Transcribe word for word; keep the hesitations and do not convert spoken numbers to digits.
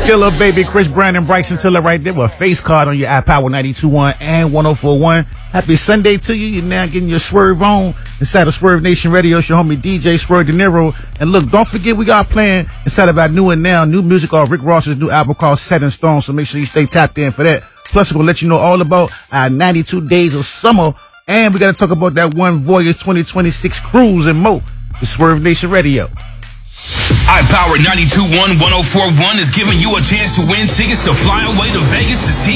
Killer, baby. Chris Brown and Bryson Tiller right there with a face card on your iPower ninety-two point one and one oh four point one. Happy Sunday to you. You're now getting your Swerve on inside of Swerve Nation Radio. It's your homie D J Swerve De Niro. And look, don't forget we got playing inside of our new and now new music off Rick Ross's new album called Set in Stone. So make sure you stay tapped in for that. Plus, we'll let you know all about our ninety-two days of summer. And we got to talk about that One Voyage twenty twenty-six cruise and more. The Swerve Nation Radio. iPower ninety-two point one, one oh four point one is giving you a chance to win tickets to fly away to Vegas to see